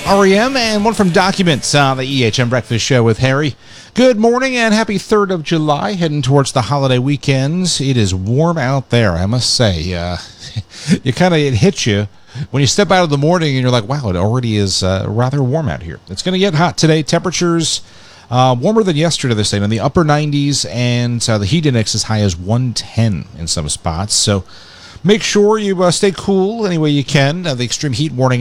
REM, and one from Documents on the EHM Breakfast Show with Harry. Good morning and happy 3rd of July, heading towards the holiday weekends. It is warm out there, I must say. It hits you when you step out of the morning and you're like, wow, it already is rather warm out here. It's going to get hot today. Temperatures warmer than yesterday, they're saying, in the upper 90s, and the heat index as high as 110 in some spots. So make sure you stay cool any way you can. The extreme heat warning